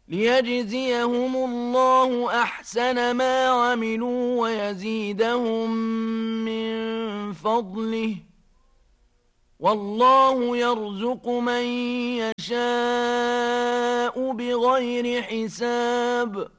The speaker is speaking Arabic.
ليجزيهم الله أحسن ما عملوا ويزيدهم من فضله والله يرزق من يشاء بغير حساب